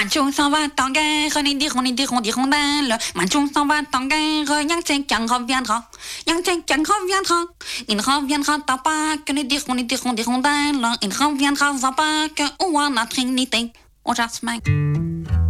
Manchou s'en va en guerre, hirondelle. Manchou s'en va en guerre, Yang Tse-Kiang reviendra. Yang Tse-Kiang reviendra. Il reviendra à Pâques, hirondelle. Il reviendra à Pâques ou à la Trinité. Au jasmin.